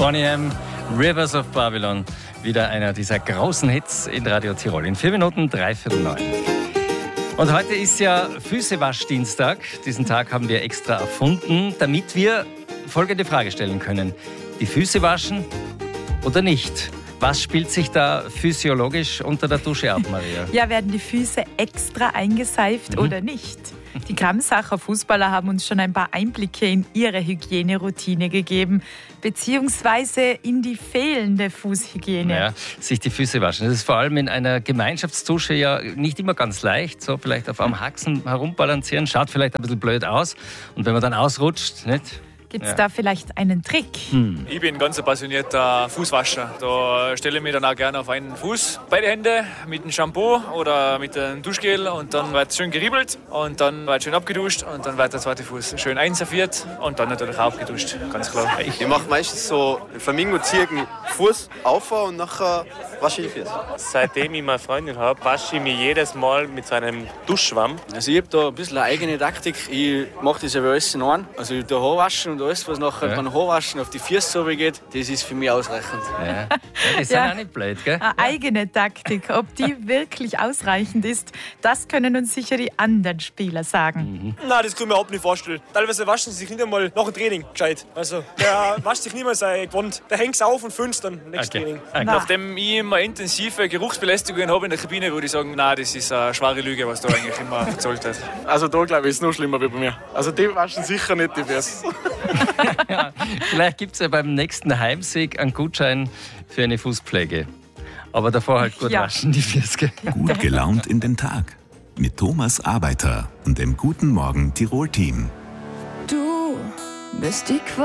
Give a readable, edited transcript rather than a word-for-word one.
Boney M, Rivers of Babylon. Wieder einer dieser großen Hits in Radio Tirol. In 4 Minuten 8:45. Und heute ist ja Füßewaschdienstag. Diesen Tag haben wir extra erfunden, damit wir folgende Frage stellen können. Die Füße waschen oder nicht? Was spielt sich da physiologisch unter der Dusche ab, Maria? Ja, werden die Füße extra eingeseift oder nicht? Die Gramsacher Fußballer haben uns schon ein paar Einblicke in ihre Hygieneroutine gegeben, beziehungsweise in die fehlende Fußhygiene. Ja, sich die Füße waschen. Das ist vor allem in einer Gemeinschaftsdusche ja nicht immer ganz leicht. So vielleicht auf einem Haxen herumbalancieren, schaut vielleicht ein bisschen blöd aus. Und wenn man dann ausrutscht, nicht? Gibt es da vielleicht einen Trick? Ich bin ganz ein passionierter Fußwascher. Da stelle ich mich dann auch gerne auf einen Fuß, beide Hände mit dem Shampoo oder mit dem Duschgel und dann wird es schön geriebelt und dann wird schön abgeduscht und dann wird der zweite Fuß schön einsaffiert und dann natürlich auch abgeduscht, ganz klar. Ich mache meistens so Flamingo ziehen Fuß auf und nachher wasche ich die Füße. Seitdem ich meine Freundin habe, wasche ich mich jedes Mal mit so einem Duschschwamm. Also ich habe da ein bisschen eine eigene Taktik. Ich mache das ja alles in einem. Also ich Haar waschen und alles, was nachher beim Haarwaschen auf die Füße so geht, das ist für mich ausreichend. Ja. Die sind auch nicht blöd, gell? Eine eigene Taktik. Ob die wirklich ausreichend ist, das können uns sicher die anderen Spieler sagen. Nein, das kann ich mir überhaupt nicht vorstellen. Teilweise waschen sie sich nicht einmal nach dem Training gescheit. Also der wascht sich nicht mehr sein Gewand. Der hängt auf und fünft dann nächstes Training. Nachdem ich immer intensive Geruchsbelästigungen habe in der Kabine, würde ich sagen, nein, das ist eine schwere Lüge, was da eigentlich immer erzählt wird. Also da glaube ich, ist es noch schlimmer wie bei mir. Also die waschen sicher nicht die Füße. Ja, vielleicht gibt es ja beim nächsten Heimsieg einen Gutschein für eine Fußpflege. Aber davor halt gut waschen, die Füße. Gut gelaunt in den Tag. Mit Thomas Arbeiter und dem Guten Morgen Tirol-Team. Du bist die